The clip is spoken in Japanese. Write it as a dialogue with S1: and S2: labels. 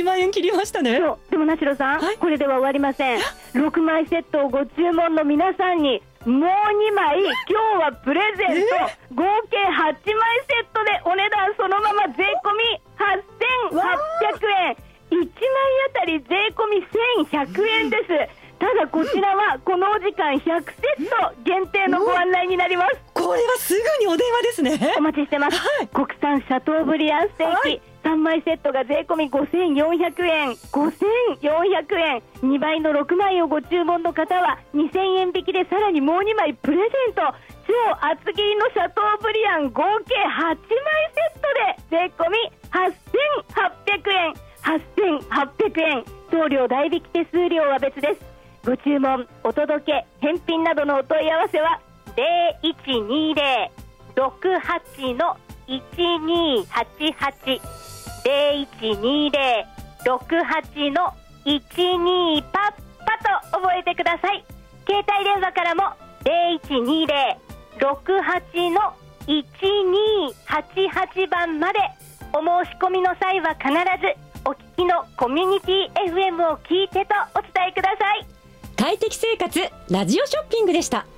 S1: 万円切りましたね。
S2: そうでもなしろさん、はい、これでは終わりません。6枚セットをご注文の皆さんにもう2枚今日はプレゼント、合計8枚セットでお値段そのまま税込み8800円、1枚あたり税込み1100円です。ただこちらはこのお時間100セット限定のご案内になります。
S1: これはすぐにお電話ですね。
S2: お待ちしてます、はい、国産シャトーブリアンステーキ、はい、3枚セットが税込み5400円、5400円、2倍の6枚をご注文の方は2000円引きでさらにもう2枚プレゼント。超厚切りのシャトーブリアン合計8枚セットで税込み8800円、8800円、送料代引き手数料は別です。ご注文、お届け、返品などのお問い合わせは 0120-68-1288 0120-68-12パッパと覚えてください。携帯電話からも 0120-68-1288 番まで。お申し込みの際は必ずお聞きのコミュニティ FM を聞いてとお伝えください。
S1: 快適生活ラジオショッピングでした。